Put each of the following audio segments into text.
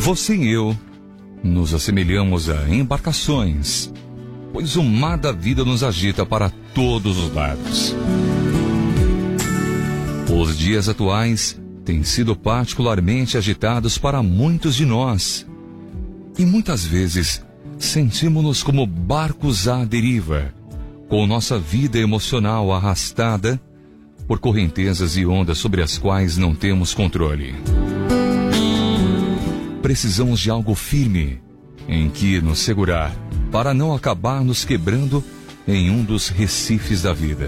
Você e eu nos assemelhamos a embarcações, pois o mar da vida nos agita para todos os lados. Os dias atuais têm sido particularmente agitados para muitos de nós. E muitas vezes sentimos-nos como barcos à deriva, com nossa vida emocional arrastada por correntezas e ondas sobre as quais não temos controle. Precisamos de algo firme em que nos segurar, para não acabar nos quebrando em um dos recifes da vida.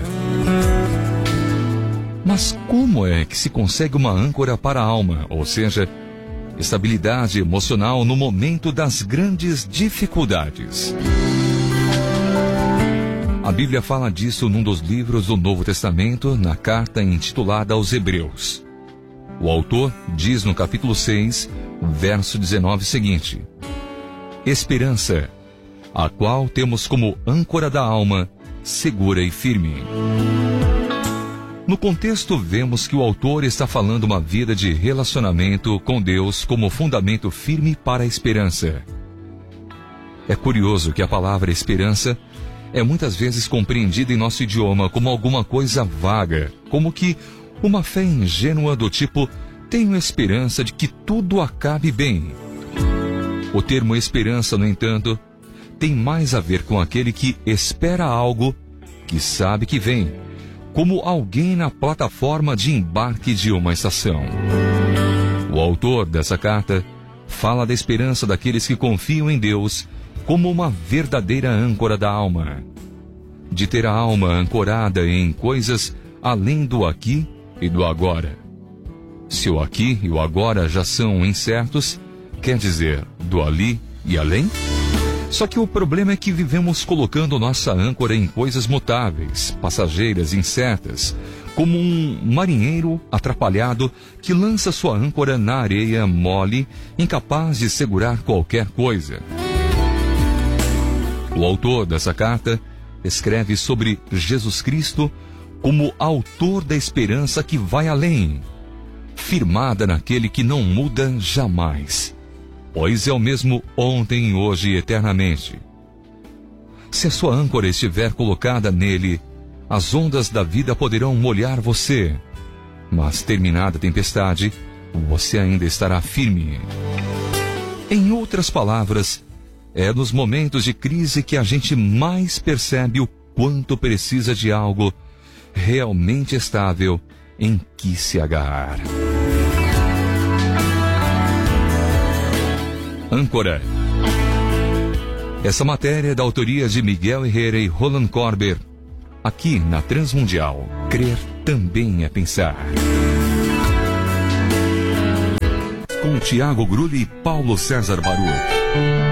Mas como é que se consegue uma âncora para a alma, ou seja, estabilidade emocional no momento das grandes dificuldades? A Bíblia fala disso num dos livros do Novo Testamento, na carta intitulada aos Hebreus. O autor diz no capítulo 6, verso 19 seguinte: esperança, a qual temos como âncora da alma, segura e firme. No contexto, vemos que o autor está falando uma vida de relacionamento com Deus como fundamento firme para a esperança. É curioso que a palavra esperança é muitas vezes compreendida em nosso idioma como alguma coisa vaga, como que uma fé ingênua do tipo, tenho esperança de que tudo acabe bem. O termo esperança, no entanto, tem mais a ver com aquele que espera algo que sabe que vem, como alguém na plataforma de embarque de uma estação. O autor dessa carta fala da esperança daqueles que confiam em Deus como uma verdadeira âncora da alma, de ter a alma ancorada em coisas além do aqui e do agora. Se o aqui e o agora já são incertos, quer dizer, do ali e além? Só que o problema é que vivemos colocando nossa âncora em coisas mutáveis, passageiras, incertas, como um marinheiro atrapalhado que lança sua âncora na areia mole, incapaz de segurar qualquer coisa. O autor dessa carta escreve sobre Jesus Cristo como autor da esperança que vai além, firmada naquele que não muda jamais, pois é o mesmo ontem, hoje e eternamente. Se a sua âncora estiver colocada nele, as ondas da vida poderão molhar você, mas terminada a tempestade, você ainda estará firme. Em outras palavras, é nos momentos de crise que a gente mais percebe o quanto precisa de algo realmente estável em que se agarrar. Âncora. Essa matéria é da autoria de Miguel Herrera e Roland Corber, aqui na Transmundial. Crer também é pensar. Com Tiago Grulli e Paulo César Baruch.